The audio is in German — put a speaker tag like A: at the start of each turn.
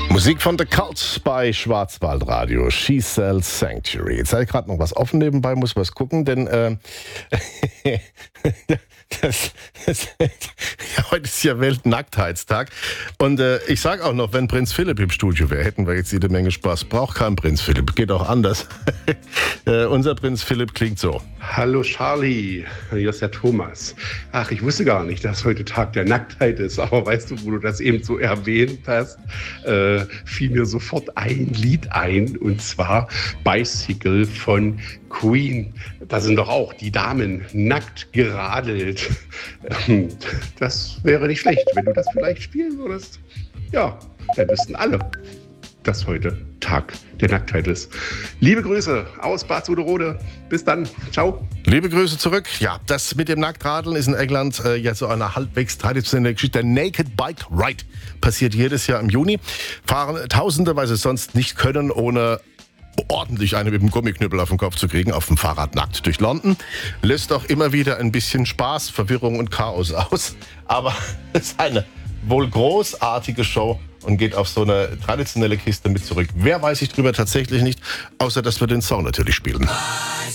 A: Musik von The Cult bei Schwarzwaldradio. She Sells Sanctuary. Jetzt habe ich gerade noch was offen nebenbei, muss was gucken, denn heute ist ja Weltnacktheitstag. Und ich sage auch noch, wenn Prinz Philipp im Studio wäre, hätten wir jetzt jede Menge Spaß. Braucht kein Prinz Philipp, geht auch anders. Unser Prinz Philipp klingt so.
B: Hallo Charlie, hier ist der Thomas. Ach, ich wusste gar nicht, dass heute Tag der Nacktheit ist, aber weißt du, wo du das eben so erwähnt hast, fiel mir sofort ein Lied ein, und zwar Bicycle von Queen. Da sind doch auch die Damen nackt geradelt. Das wäre nicht schlecht, wenn du das vielleicht spielen würdest. Ja, dann wüssten alle, dass heute Tag der Nacktheit ist. Liebe Grüße aus Bad Suderode. Bis dann. Ciao.
A: Liebe Grüße zurück. Ja, das mit dem Nacktradeln ist in England jetzt so eine halbwegs traditionelle Geschichte. Der Naked Bike Ride passiert jedes Jahr im Juni. Fahren Tausende, weil sie es sonst nicht können, ohne ordentlich eine mit dem Gummiknüppel auf den Kopf zu kriegen, auf dem Fahrrad nackt durch London. Lässt auch immer wieder ein bisschen Spaß, Verwirrung und Chaos aus. Aber es ist eine wohl großartige Show und geht auf so eine traditionelle Kiste mit zurück. Wer weiß ich drüber tatsächlich nicht, außer dass wir den Song natürlich spielen.